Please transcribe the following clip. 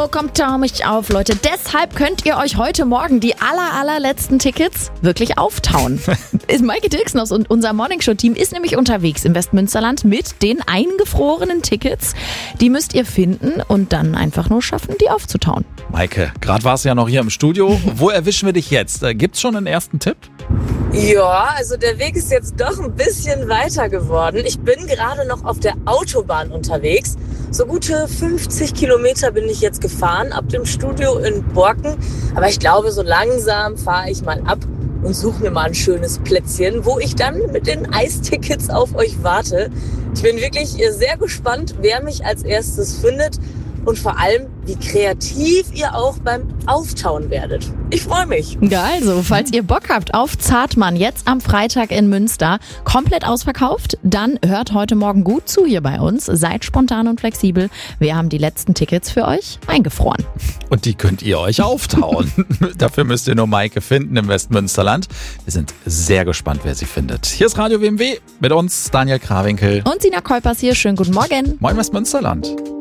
kommt taumisch auf, Leute. Deshalb könnt ihr euch heute Morgen die allerletzten Tickets wirklich auftauen. Maike Dirksen aus unser Morningshow-Team ist nämlich unterwegs im Westmünsterland mit den eingefrorenen Tickets. Die müsst ihr finden und dann einfach nur schaffen, die aufzutauen. Maike, gerade warst du ja noch hier im Studio. Wo erwischen wir dich jetzt? Gibt's schon einen ersten Tipp? Ja, also der Weg ist jetzt doch ein bisschen weiter geworden. Ich bin gerade noch auf der Autobahn unterwegs. So gute 50 Kilometer bin ich jetzt gefahren ab dem Studio in Borken. Aber ich glaube, so langsam fahre ich mal ab und suche mir mal ein schönes Plätzchen, wo ich dann mit den Eistickets auf euch warte. Ich bin wirklich sehr gespannt, wer mich als erstes findet. Und vor allem, wie kreativ ihr auch beim Auftauen werdet. Ich freue mich. Ja, also, falls ihr Bock habt auf Zartmann, jetzt am Freitag in Münster, komplett ausverkauft, dann hört heute Morgen gut zu hier bei uns. Seid spontan und flexibel. Wir haben die letzten Tickets für euch eingefroren. Und die könnt ihr euch auftauen. Dafür müsst ihr nur Maike finden im Westmünsterland. Wir sind sehr gespannt, wer sie findet. Hier ist Radio WMW mit uns, Daniel Krawinkel. Und Sina Kuipers hier. Schönen guten Morgen. Moin Westmünsterland.